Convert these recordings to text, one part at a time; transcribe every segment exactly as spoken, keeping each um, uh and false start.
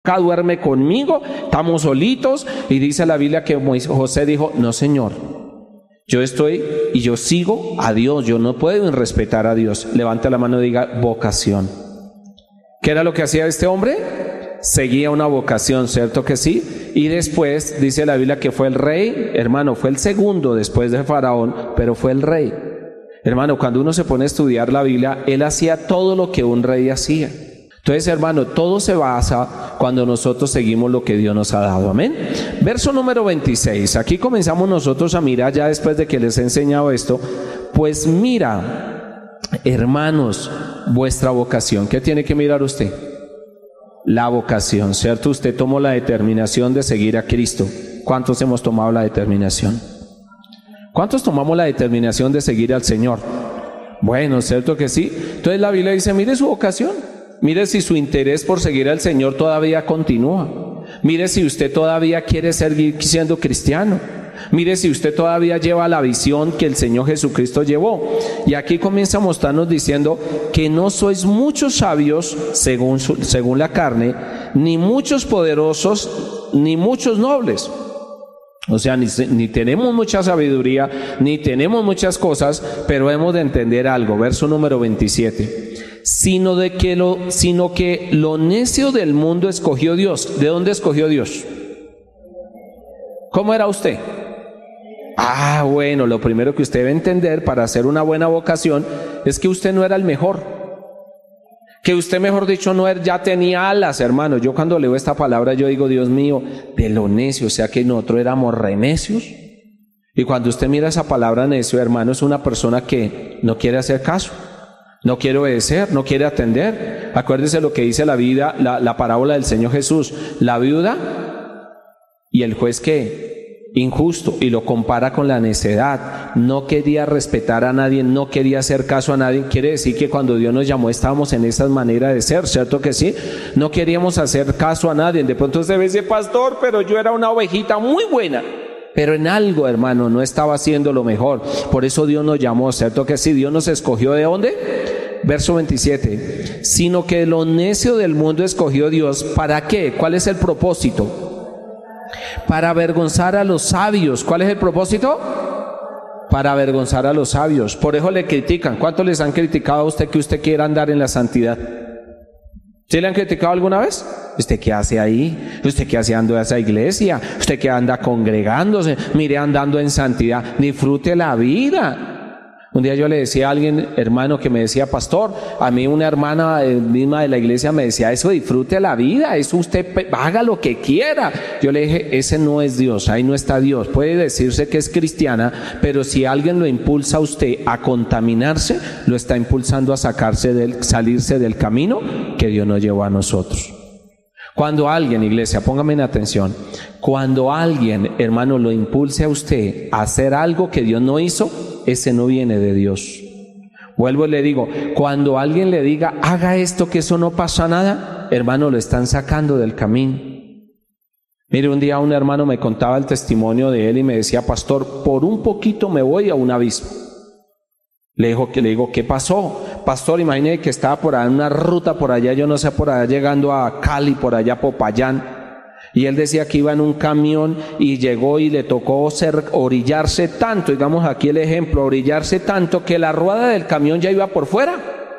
acá, duerme conmigo, estamos solitos. Y dice la Biblia que José dijo, no señor, yo estoy y yo sigo a Dios, yo no puedo irrespetar a Dios. Levanta la mano y diga vocación. ¿Qué era lo que hacía este hombre? Seguía una vocación, ¿cierto que sí? Y después dice la Biblia que fue el rey, hermano, fue el segundo después de Faraón, pero fue el rey. Hermano, cuando uno se pone a estudiar la Biblia, él hacía todo lo que un rey hacía. Entonces, hermano, todo se basa cuando nosotros seguimos lo que Dios nos ha dado. Amén. Verso número veintiséis. Aquí comenzamos nosotros a mirar ya después de que les he enseñado esto. Pues mira, hermanos, vuestra vocación. ¿Qué tiene que mirar usted? La vocación, ¿cierto? Usted tomó la determinación de seguir a Cristo. ¿Cuántos hemos tomado la determinación? ¿Cuántos tomamos la determinación de seguir al Señor? Bueno, ¿cierto que sí? Entonces la Biblia dice, mire su vocación. Mire si su interés por seguir al Señor todavía continúa. Mire si usted todavía quiere seguir siendo cristiano. Mire si usted todavía lleva la visión que el Señor Jesucristo llevó. Y aquí comienza a mostrarnos diciendo que no sois muchos sabios según, su, según la carne, ni muchos poderosos, ni muchos nobles. O sea, ni, ni tenemos mucha sabiduría, ni tenemos muchas cosas, pero hemos de entender algo. Verso número veintisiete. Sino, de que lo, sino que lo necio del mundo escogió Dios. ¿De dónde escogió Dios? ¿Cómo era usted? Ah, bueno, lo primero que usted debe entender para hacer una buena vocación es que usted no era el mejor. Que usted, mejor dicho, no era, ya tenía alas, hermano. Yo cuando leo esta palabra, yo digo, Dios mío, de lo necio, o sea que nosotros éramos re necios. Y cuando usted mira esa palabra necio, hermano, es una persona que no quiere hacer caso. No quiere obedecer, no quiere atender. Acuérdese lo que dice la vida, la, la parábola del Señor Jesús. La viuda y el juez que injusto, y lo compara con la necedad. No quería respetar a nadie, no quería hacer caso a nadie. Quiere decir que cuando Dios nos llamó estábamos en esa manera de ser, ¿cierto que sí? No queríamos hacer caso a nadie. De pronto usted dice, pastor, pero yo era una ovejita muy buena. Pero en algo, hermano, no estaba haciendo lo mejor. Por eso Dios nos llamó, ¿cierto que sí? Dios nos escogió, ¿de dónde? Verso veintisiete. Sino que lo necio del mundo escogió Dios. ¿Para qué? ¿Cuál es el propósito? Para avergonzar a los sabios. ¿Cuál es el propósito? Para avergonzar a los sabios. Por eso le critican. ¿Cuántos les han criticado a usted que usted quiera andar en la santidad? ¿Sí le han criticado alguna vez? ¿Usted qué hace ahí? ¿Usted qué hace andando a esa iglesia? ¿Usted qué anda congregándose? Mire, andando en santidad. Disfrute la vida. Un día yo le decía a alguien, hermano, que me decía, pastor, a mí una hermana misma de la iglesia me decía, eso, disfrute la vida, eso usted haga lo que quiera. Yo le dije, ese no es Dios, ahí no está Dios. Puede decirse que es cristiana, pero si alguien lo impulsa a usted a contaminarse, lo está impulsando a sacarse del, salirse del camino que Dios nos llevó a nosotros. Cuando alguien, iglesia, póngame en atención, cuando alguien, hermano, lo impulse a usted a hacer algo que Dios no hizo, ese no viene de Dios. Vuelvo y le digo, cuando alguien le diga, haga esto, que eso no pasa nada, hermano, lo están sacando del camino. Mire, un día un hermano me contaba el testimonio de él y me decía, pastor, por un poquito me voy a un abismo. Le digo, le digo, ¿qué pasó? Pastor, imagínese que estaba por ahí en una ruta por allá, yo no sé, por allá llegando a Cali, por allá a Popayán. Y él decía que iba en un camión y llegó y le tocó ser, orillarse tanto, digamos aquí el ejemplo, orillarse tanto que la rueda del camión ya iba por fuera.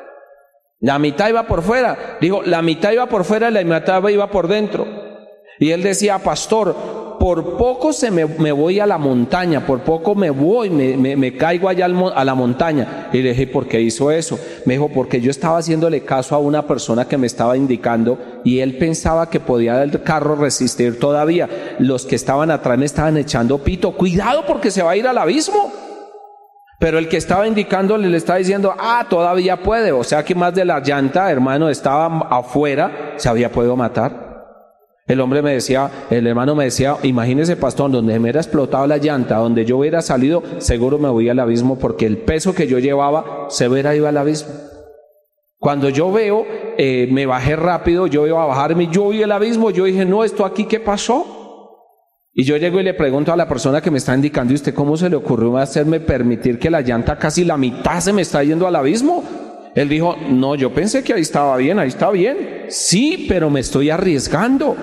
La mitad iba por fuera. Dijo, la mitad iba por fuera y la mitad iba por dentro. Y él decía, pastor, por poco se me, me voy a la montaña, por poco me voy, me, me, me caigo allá al, a la montaña. Y le dije, ¿por qué hizo eso? Me dijo, porque yo estaba haciéndole caso a una persona que me estaba indicando y él pensaba que podía el carro resistir todavía. Los que estaban atrás me estaban echando pito, cuidado porque se va a ir al abismo. Pero el que estaba indicándole le estaba diciendo, ah, todavía puede. O sea que más de la llanta, hermano, estaba afuera, se había podido matar. El hombre me decía, el hermano me decía, imagínese, pastor, donde me hubiera explotado la llanta, donde yo hubiera salido, seguro me voy al abismo porque el peso que yo llevaba se hubiera ido al abismo. Cuando yo veo, eh, me bajé rápido, yo iba a bajarme, yo vi el abismo, yo dije, no, esto aquí, ¿qué pasó? Y yo llego y le pregunto a la persona que me está indicando, ¿y usted cómo se le ocurrió hacerme permitir que la llanta casi la mitad se me está yendo al abismo? Él dijo, no, yo pensé que ahí estaba bien, ahí está bien. Sí, pero me estoy arriesgando.